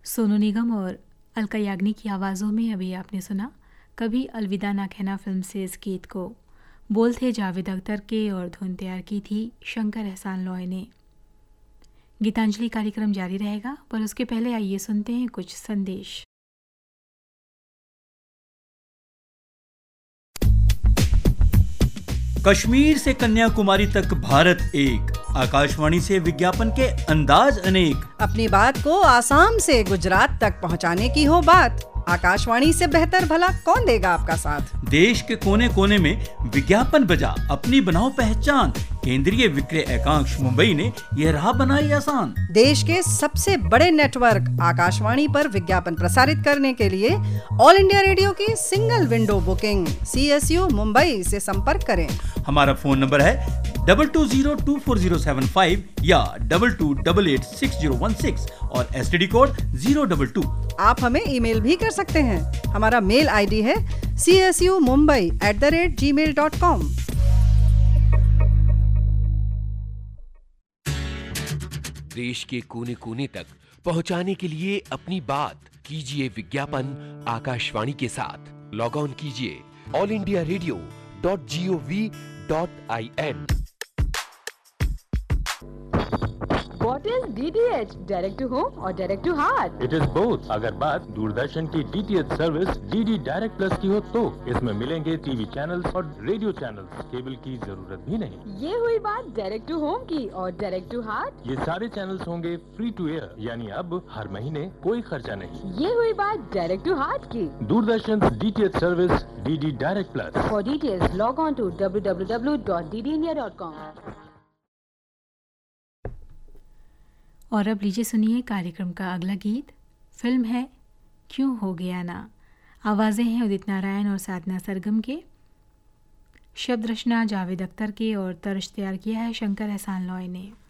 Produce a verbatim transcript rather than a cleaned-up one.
सोनू निगम और अलका याग्निक की आवाज़ों में अभी आपने सुना कभी अलविदा ना कहना फिल्म से इस गीत को। बोल थे जावेद अख्तर के और धुन तैयार की थी शंकर एहसान लॉय ने। गीतांजलि कार्यक्रम जारी रहेगा, पर उसके पहले आइए सुनते हैं कुछ संदेश। कश्मीर से कन्याकुमारी तक भारत एक, आकाशवाणी से विज्ञापन के अंदाज अनेक। अपनी बात को आसाम से गुजरात तक पहुंचाने की हो बात, आकाशवाणी से बेहतर भला कौन देगा आपका साथ। देश के कोने कोने में विज्ञापन बजा, अपनी बनाओ पहचान। केंद्रीय विक्रय एकांश मुंबई ने यह राह बनाई आसान। देश के सबसे बड़े नेटवर्क आकाशवाणी पर विज्ञापन प्रसारित करने के लिए ऑल इंडिया रेडियो की single window booking C S U Mumbai से संपर्क करें। हमारा फोन नंबर है double two zero to four zero seven five या double two double eight six zero one six और S T D code zero double two. आप हमें email भी कर सकते हैं। हमारा मेल आईडी है C S U Mumbai at the rate ji mail dot com. देश के कोने कोने तक पहुंचाने के लिए अपनी बात कीजिए विज्ञापन आकाशवाणी के साथ। लॉग ऑन कीजिए all India radio dot G O V dot I N. What is D T H? Direct to home or direct to heart? It is both. अगर बात दूरदर्शन की D T H service D D Direct Plus की हो तो इसमें मिलेंगे TV channels और radio channels. Cable की जरूरत भी नहीं। ये हुई बात डायरेक्ट टू होम की, और डायरेक्ट टू हार्ट ये सारे चैनल्स होंगे फ्री टू एयर, यानी अब हर महीने कोई खर्चा नहीं। ये हुई बात डायरेक्ट टू हार्ट की। Doordarshan D T H service D D Direct Plus। For details log on to w w w dot d d india dot com। और अब लीजिए सुनिए कार्यक्रम का अगला गीत। फिल्म है क्यों हो गया ना। आवाज़ें हैं उदित नारायण और साधना सरगम के, शब्द रचना जावेद अख्तर के और तर्ज तैयार किया है शंकर एहसान लॉय ने।